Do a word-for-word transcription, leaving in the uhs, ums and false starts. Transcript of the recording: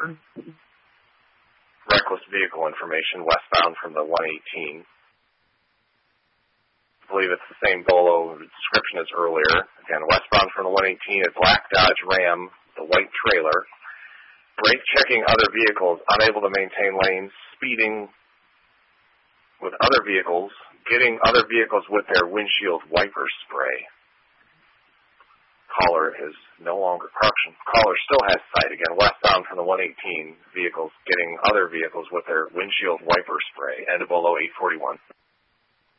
for reckless vehicle information westbound from the one eighteen. I believe it's the same Bolo description as earlier. Again, westbound from the one eighteen, a black Dodge Ram, the white trailer, brake checking other vehicles, unable to maintain lanes, speeding with other vehicles, getting other vehicles with their windshield wiper spray. Caller is no longer, correction, caller still has sight. Again, westbound from the one eighteen, vehicles getting other vehicles with their windshield wiper spray. End of below eight forty-one.